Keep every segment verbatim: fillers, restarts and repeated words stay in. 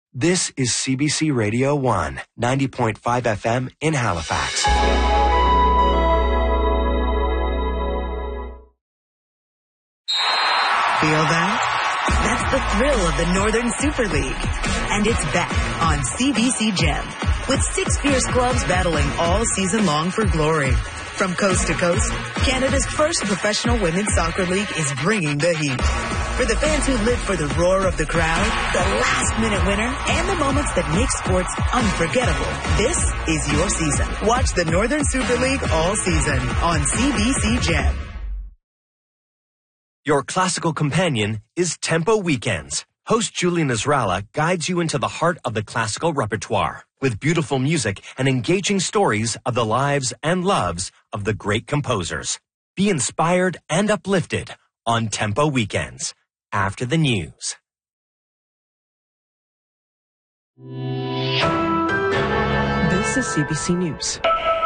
This is C B C Radio one, ninety point five F M in Halifax. Feel that? That's the thrill of the Northern Super League. And it's back on C B C Gem, with six fierce clubs battling all season long for glory. From coast to coast, Canada's first professional women's soccer league is bringing the heat. For the fans who live for the roar of the crowd, the last-minute winner, and the moments that make sports unforgettable, this is your season. Watch the Northern Super League all season on C B C Gem. Your classical companion is Tempo Weekends. Host Julie Nasrallah guides you into the heart of the classical repertoire with beautiful music and engaging stories of the lives and loves of the great composers. Be inspired and uplifted on Tempo Weekends. After the news. This is C B C News.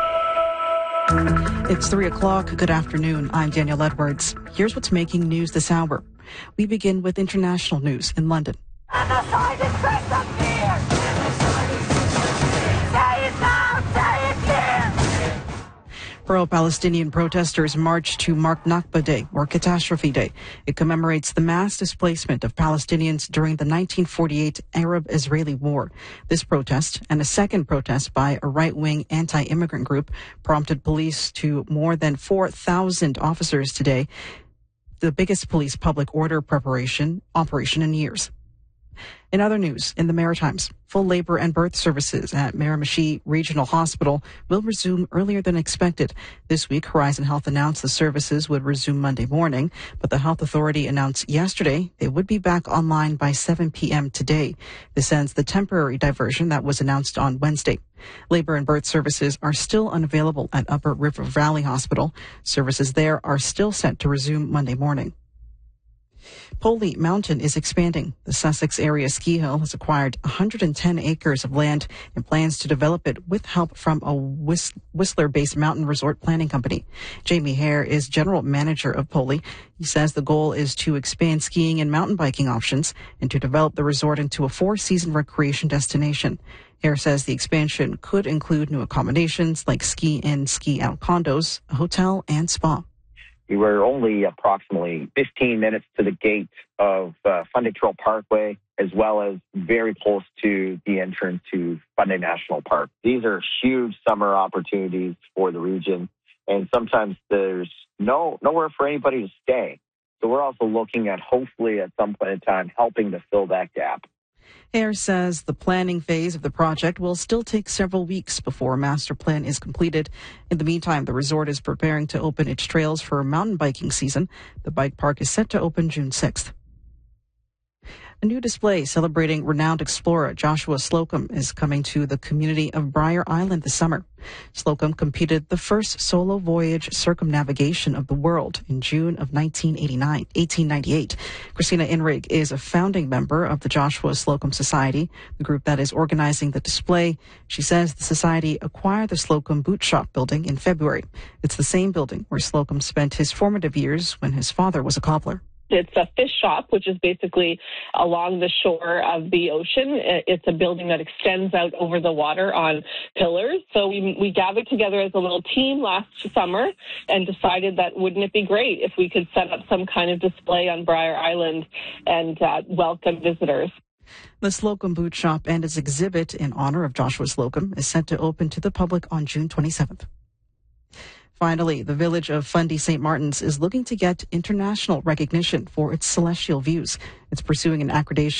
It's three o'clock. Good afternoon. I'm Danielle Edwards. Here's what's making news this hour. We begin with international news in London. Genocide is straight up here! Say it now! Say it here! Pro-Palestinian protesters march to mark Nakba Day, or Catastrophe Day. It commemorates the mass displacement of Palestinians during the nineteen forty-eight Arab-Israeli War. This protest, and a second protest by a right-wing anti-immigrant group, prompted police to more than four thousand officers today, the biggest police public order preparation operation in years. In other news, in the Maritimes, full labor and birth services at Miramichi Regional Hospital will resume earlier than expected. This week, Horizon Health announced the services would resume Monday morning, but the health authority announced yesterday they would be back online by seven p.m. today. This ends the temporary diversion that was announced on Wednesday. Labor and birth services are still unavailable at Upper River Valley Hospital. Services there are still set to resume Monday morning. Poley Mountain is expanding. The Sussex area ski hill has acquired one hundred ten acres of land and plans to develop it with help from a Whistler-based mountain resort planning company. Jamie Hare is general manager of Poley. He says the goal is to expand skiing and mountain biking options and to develop the resort into a four-season recreation destination. Hare says the expansion could include new accommodations like ski-in, ski-out condos, a hotel, and spa. We were only approximately fifteen minutes to the gate of uh, Fundy Trail Parkway, as well as very close to the entrance to Fundy National Park. These are huge summer opportunities for the region, and sometimes there's no nowhere for anybody to stay. So we're also looking at, hopefully at some point in time, helping to fill that gap. Hare says the planning phase of the project will still take several weeks before a master plan is completed. In the meantime, the resort is preparing to open its trails for a mountain biking season. The bike park is set to open June sixth. A new display celebrating renowned explorer Joshua Slocum is coming to the community of Briar Island this summer. Slocum completed the first solo voyage circumnavigation of the world in June of nineteen eighty-nine, eighteen ninety-eight. Christina Inrig is a founding member of the Joshua Slocum Society, the group that is organizing the display. She says the society acquired the Slocum Boot Shop building in February. It's the same building where Slocum spent his formative years when his father was a cobbler. It's a fish shop, which is basically along the shore of the ocean. It's a building that extends out over the water on pillars. So we, we gathered together as a little team last summer and decided that wouldn't it be great if we could set up some kind of display on Briar Island and uh, welcome visitors. The Slocum Boot Shop and its exhibit in honor of Joshua Slocum is set to open to the public on June twenty-seventh. Finally, the village of Fundy Saint Martin's is looking to get international recognition for its celestial views. It's pursuing an accreditation